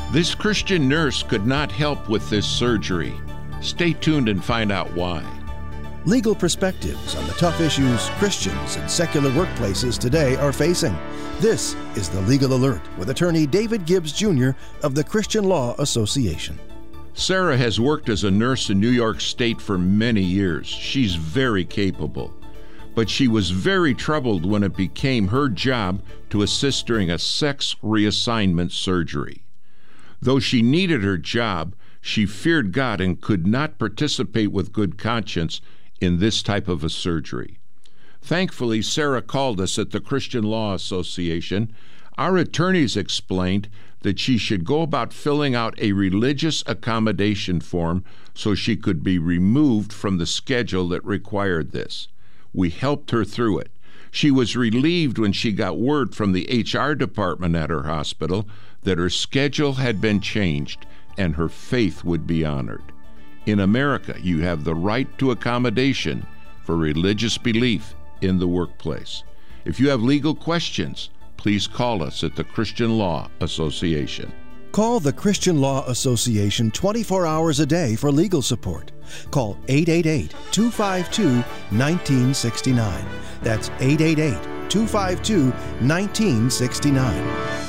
This Christian nurse could not help with this surgery. Stay tuned and find out why. Legal perspectives on the tough issues Christians and secular workplaces today are facing. This is the Legal Alert with attorney David Gibbs Jr. of the Christian Law Association. Sarah has worked as a nurse in New York State for many years. She's very capable. But she was very troubled when it became her job to assist during a sex reassignment surgery. Though she needed her job, she feared God and could not participate with good conscience in this type of a surgery. Thankfully, Sarah called us at the Christian Law Association. Our attorneys explained that she should go about filling out a religious accommodation form so she could be removed from the schedule that required this. We helped her through it. She was relieved when she got word from the HR department at her hospital that her schedule had been changed and her faith would be honored. In America, you have the right to accommodation for religious belief in the workplace. If you have legal questions, please call us at the Christian Law Association. Call the Christian Law Association 24 hours a day for legal support. Call 888-252-1969. That's 888-252-1969.